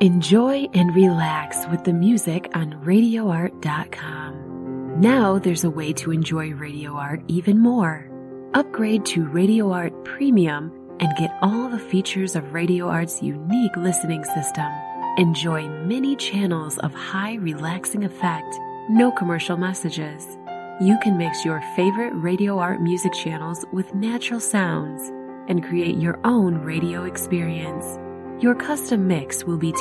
Enjoy and relax with the music on RadioArt.com. Now there's a way to enjoy Radio Art even more. Upgrade to Radio Art Premium and get all the features of Radio Art's unique listening system. Enjoy many channels of high relaxing effect, no commercial messages. You can mix your favorite Radio Art music channels with natural sounds and create your own radio experience. Your custom mix will be